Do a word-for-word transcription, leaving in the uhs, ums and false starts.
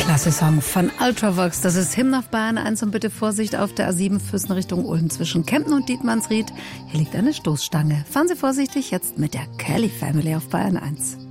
Klasse Song von Ultravox. Das ist Hymn auf Bayern eins und bitte Vorsicht auf der A sieben Füssen Richtung Ulm zwischen Kempten und Dietmannsried. Hier liegt eine Stoßstange. Fahren Sie vorsichtig jetzt mit der Kelly Family auf Bayern eins.